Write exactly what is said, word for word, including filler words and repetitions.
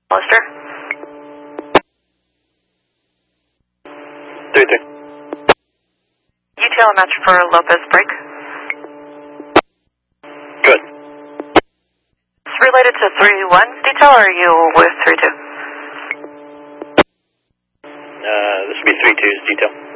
Lister. three three. Detail a match for Lopez break. Good. It's related to three one detail, or are you with three two? Uh, this would be three two's detail.